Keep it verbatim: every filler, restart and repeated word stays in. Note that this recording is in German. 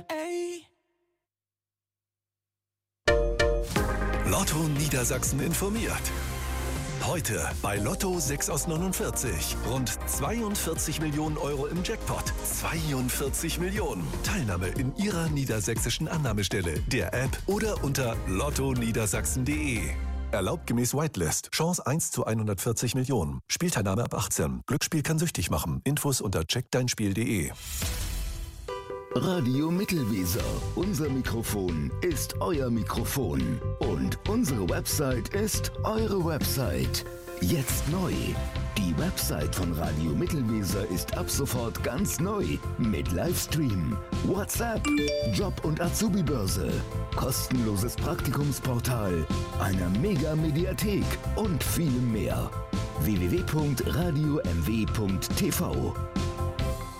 Ey. Lotto Niedersachsen informiert. Heute bei Lotto sechs aus neunundvierzig. Rund zweiundvierzig Millionen Euro im Jackpot. zweiundvierzig Millionen. Teilnahme in Ihrer niedersächsischen Annahmestelle, der App oder unter lotto niedersachsen punkt de. Erlaubt gemäß Whitelist. Chance eins zu hundertvierzig Millionen. Spielteilnahme ab achtzehn. Glücksspiel kann süchtig machen. Infos unter check dein spiel punkt de. Radio Mittelweser. Unser Mikrofon ist euer Mikrofon. Und unsere Website ist eure Website. Jetzt neu. Die Website von Radio Mittelweser ist ab sofort ganz neu. Mit Livestream, WhatsApp, Job- und Azubi-Börse, kostenloses Praktikumsportal, einer Mega-Mediathek und vielem mehr. w w w punkt radio m w punkt t v